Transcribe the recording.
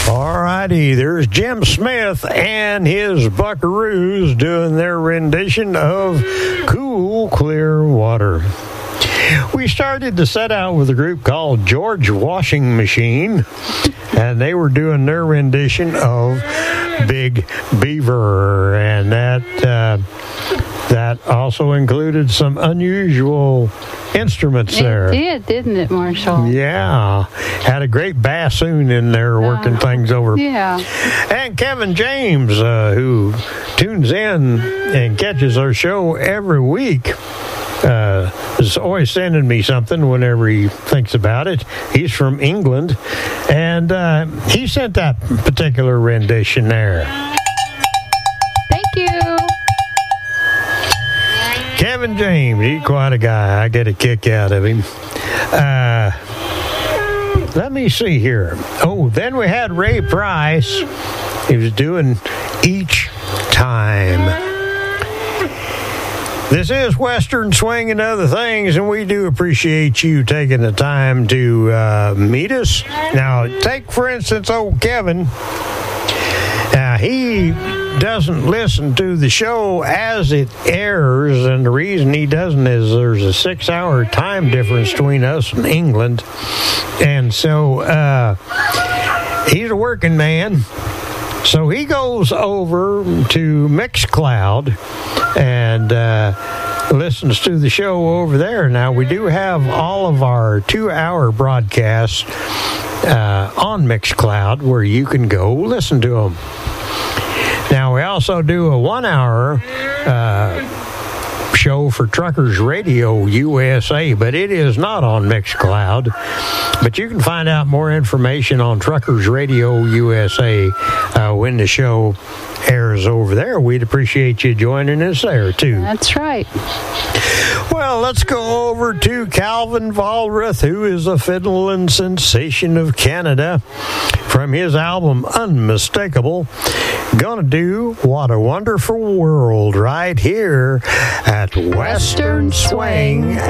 All righty, there's Jim Smith and his Buckaroos doing their rendition of Cool Clear Water. We started the set out with a group called George Washing Machine, and they were doing their rendition of Big Beaver, and that also included some unusual instruments there. It did, didn't it, Marshall? Yeah. Had a great bassoon in there working things over. Yeah. And Kevin James, who tunes in and catches our show every week, is always sending me something whenever he thinks about it. He's from England, and he sent that particular rendition there. Thank you. Kevin James, he's quite a guy. I get a kick out of him. Let me see here. Oh, then we had Ray Price. He was doing Each Time. This is Western Swing and Other Things, and we do appreciate you taking the time to meet us. Now, take, for instance, old Kevin. He doesn't listen to the show as it airs, and the reason he doesn't is there's a 6-hour time difference between us and England. And so he's a working man. So he goes over to Mixcloud and listens to the show over there. Now, we do have all of our 2-hour broadcasts on Mixcloud where you can go listen to them. Now, we also do a 1-hour show for Truckers Radio USA, but it is not on Mixcloud. But you can find out more information on Truckers Radio USA when the show airs over there. We'd appreciate you joining us there, too. That's right. Well, let's go over to Calvin Vollrath, who is a fiddling sensation of Canada. From his album Unmistakable, gonna do What a Wonderful World right here at Western Swing